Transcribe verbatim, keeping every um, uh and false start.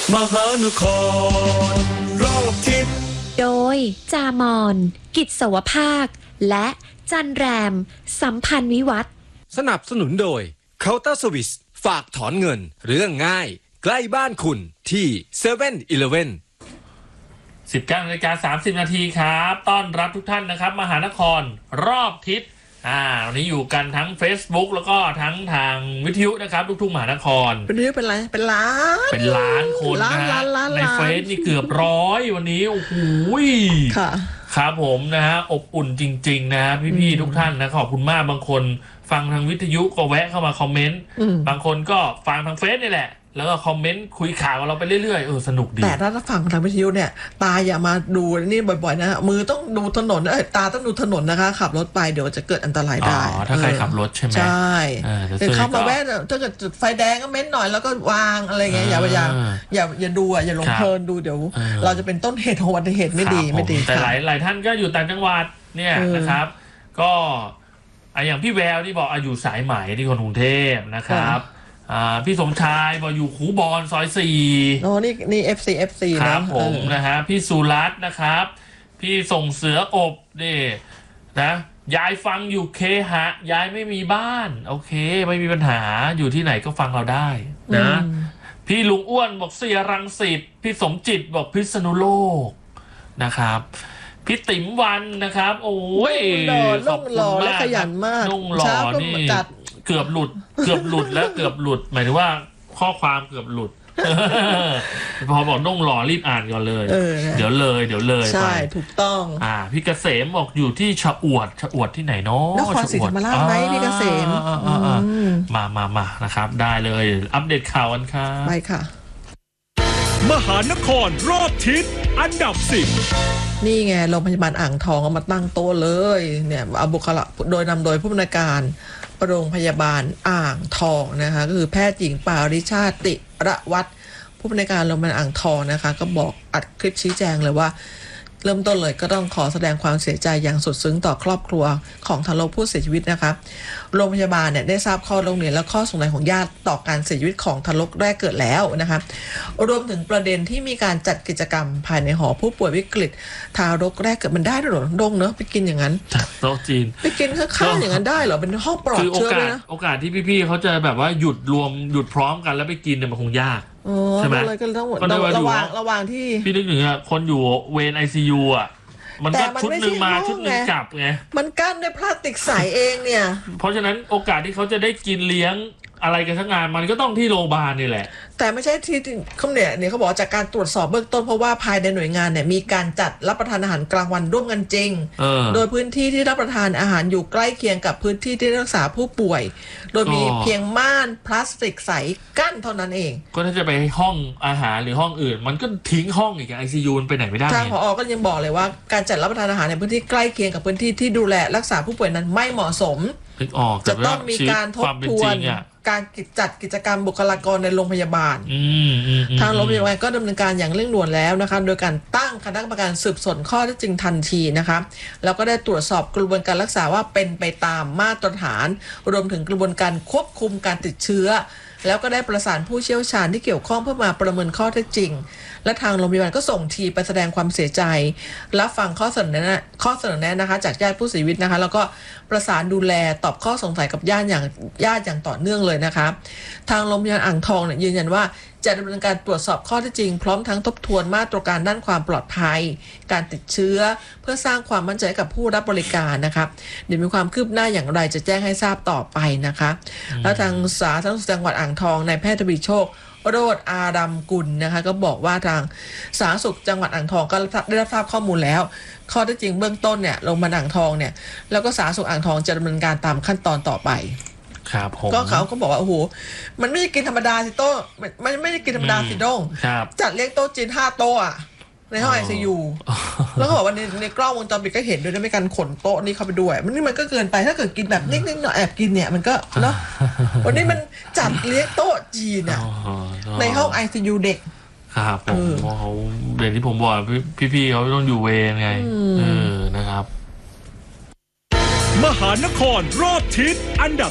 มหานครรอบทิศโดยจามอนกิจสวภาคและจันแรมสัมพันธ์วิวัฒน์สนับสนุนโดยเคาน์เตอร์สวิสฝากถอนเงินเรื่องง่ายใกล้บ้านคุณที่เซเว่นอีเลฟเว่นสิบเก้านาฬิกาสามสิบนาทีครับต้อนรับทุกท่านนะครับมหานครรอบทิศอ่าวันนี้อยู่กันทั้ง Facebook แล้วก็ทั้งทางวิทยุนะครับทุกทุ่งมหานครเป็นเรื่องเป็นไรเป็นล้านเป็นล้านคนนะฮะในเฟซนี่เกือบร้อยวันนี้โอ้โหค่ะครับผมนะฮะอบอุ่นจริงๆนะพี่ๆทุกท่านนะขอบคุณมากบางคนฟังทางวิทยุก็แวะเข้ามาคอมเมนต์บางคนก็ฟังทางเฟซนี่แหละแล้วก็คอมเมนต์คุยข่าวกับเราไปเรื่อยๆเออสนุกดีแต่ถ้าฟังทางวิทยุเนี่ยตาอย่ามาดูนี่บ่อยๆนะมือต้องดูถนนเออตาต้องดูถนนนะคะขับรถไปเดี๋ยวจะเกิดอันตรายได้อ๋อถ้าใครขับรถใช่ไหมใช่เดี๋ยวเข้ามาแวะถ้าเกิดจุดไฟแดงก็เม้นหน่อยแล้วก็วางอะไรเงี้ยอย่าอย่าอย่าอย่าดูอ่ะอย่าหลงเพลินดูเดี๋ยวเราจะเป็นต้นเหตุของอุบัติเหตุไม่ดีไม่ดีแต่หลายหลายท่านก็อยู่ต่างจังหวัดเนี่ยนะครับก็อย่างพี่แววที่บอกอยู่สายไหมที่คนกรุงเทพนะครับพี่สมชายบอกอยู่คูบอนซอยสี่โอ้นี่นี่ เอฟ ซี เอฟ ซีนะครับผมนะฮะพี่สุรัตน์นะครับพี่ส่งเสืออบนี่นะยายฟังอยู่เคหะยายไม่มีบ้านโอเคไม่มีปัญหาอยู่ที่ไหนก็ฟังเราได้นะพี่ลุงอ้วนบอกเสียรังสิตพี่สมจิตบอกพิษณุโลกนะครับพี่ติ๋มวันนะครับโอ้ยขอบคุณมากและขยันมากนุ่งหล่อนี่เกือบหลุดเกือบหลุดแล้วเกือบหลุดหมายถึงว่าข้อความเกือบหลุดพอบอกนุ่งหล่อรีบอ่านก่อนเลยเดี๋ยวเลยเดี๋ยวเลยใช่ถูกต้องอ่าพี่เกษมบอกอยู่ที่ชะอวดชะอวดที่ไหนเนาะนครศรีธรรมราชไหมพี่เกษมมามามานะครับได้เลยอัปเดตข่าวกันครับไปค่ะมหานครรอบทิศอันดับสิบนี่ไงโรงพยาบาลอ่างทองเอามาตั้งโต๊ะเลยเนี่ยเอาบุคลากรโดยนำโดยผู้อำนวยการโรงพยาบาลอ่างทองนะคะก็คือแพทย์หญิงปาริชาติระวัฒน์ผู้อำนวยการโรงพยาบาลอ่างทองนะคะก็บอกอัดคลิปชี้แจงเลยว่าเริ่มต้นเลยก็ต้องขอแสดงความเสียใจอย่างสุดซึ้งต่อครอบครัวของทารกผู้เสียชีวิตนะคะโรงพยาบาลเนี่ยได้ทราบข้อร้องเรียนและข้อสงสัยของญาติต่อการเสียชีวิตของทารกแรกเกิดแล้วนะคะรวมถึงประเด็นที่มีการจัดกิจกรรมภายในหอผู้ป่วยวิกฤตทารกแรกเกิดมันได้ด้วยหรอดงเนอะไปกินอย่างนั้นโต๊ะจีนไปกินข้าวๆอย่างนั้นได้เหรอเป็นห้องปลอดเชื้อเลยนะโอกาสที่พี่ๆเขาจะแบบว่าหยุดรวมหยุดพร้อมกันแล้วไปกินเนี่ยมันคงยากใช่ไหมก็ต้องระวังระวังที่พี่นึกถึงอะคนอยู่เวรไอซียูอะมันก็ชุดหนึ่งมาชุดหนึ่งกลับไงมันกั้นด้วยพลาสติกใสเองเนี่ยเพราะฉะนั้นโอกาสที่เขาจะได้กินเลี้ยงอะไรกันทั้งงานมันก็ต้องที่โรงพยาบาลนี่แหละแต่ไม่ใช่ที่เขาเนี่ยเนี่ยเขาบอกจากการตรวจสอบเบื้องต้นเพราะว่าภายในหน่วยงานเนี่ยมีการจัดรับประทานอาหารกลางวันร่วมกันจริงโดยพื้นที่ที่รับประทานอาหารอยู่ใกล้เคียงกับพื้นที่ที่รักษาผู้ป่วยโดยมีเพียงม่านพลาสติกใสกั้นเท่านั้นเองก็ถ้าจะไปห้องอาหารหรือห้องอื่นมันก็ทิ้งห้องอีกไอซียูไปไหนไม่ได้ทางผอ.ก็ยังบอกเลยว่าการจัดรับประทานอาหารในพื้นที่ใกล้เคียงกับพื้นที่ที่ดูแลรักษาผู้ป่วยนั้นไม่เหมาะสมจะต้องมีการทบทวนการจัดกิจกรรมบุคลากรในโรงพยาบาลทางโรงพยาบาลก็ดำเนินการอย่างเร่งด่วนแล้วนะคะโดยการตั้งคณะกรรมการสืบสวนข้อเท็จจริงทันทีนะคะแล้วก็ได้ตรวจสอบกระบวนการรักษาว่าเป็นไปตามมาตรฐานรวมถึงกระบวนการควบคุมการติดเชื้อแล้วก็ได้ประสานผู้เชี่ยวชาญที่เกี่ยวข้องเพื่อมาประเมินข้อเท็จจริงและทางโรงพยาบาลก็ส่งทีมไปแสดงความเสียใจรับฟังข้อเสนอแนะข้อเสนอแนะนะคะจากญาติผู้เสียชีวิตนะคะแล้วก็ประสานดูแลตอบข้อสงสัยกับญาติอย่างญาติอย่างต่อเนื่องเลยนะคะทางโรงพยาบาลอ่างทองเนี่ยยืนยันว่าจะดำเนินการตรวจสอบข้อเท็จจริงพร้อมทั้งทบทวนมาตรการด้านความปลอดภัยการติดเชื้อเพื่อสร้างความมั่นใจกับผู้รับบริการนะคะเดี๋ยวมีความคืบหน้าอย่างไรจะแจ้งให้ทราบต่อไปนะคะแล้วทางสาธารณสุขจังหวัดอ่างทองนายแพทย์ทวีโชคโรจน์อารัมกุลนะคะก็บอกว่าทางสาธารณสุขจังหวัดอ่างทองก็ได้รับทราบข้อมูลแล้วข้อเท็จจริงเบื้องต้นเนี่ยโรงพยาบาลอ่างทองเนี่ยแล้วก็สาธารณสุขอ่างทองจะดำเนินการตามขั้นตอนต่อไปครับผมก็เขาก็บอกว่าโอ้โหมันไม่ได้กินธรรมดาสิโต๊ะมันไม่ได้กินธรรมดาสิโด้งจัดเลี้ยงโต๊ะจีนห้าโต๊ะในห้อง ไอ ซี ยู แล้วก็บอกว่าในในกล้องวงจรปิดก็เห็นด้วยนะไม่การขนโต๊ะนี่เข้าไปด้วยมันนี่มันก็เกินไปถ้าเกิดกินแบบนิดๆหน่อยแอบกินเนี่ยมันก็เนาะวันนี้มันจัดเลี้ยงโต๊ะจีนอ่ะในห้อง ไอ ซี ยู เด็กครับผมเขาเด่นที่ผมบอกพี่ๆเขาต้องอยู่เวรไงเออนะครับมหานครรอบทิศอันดับ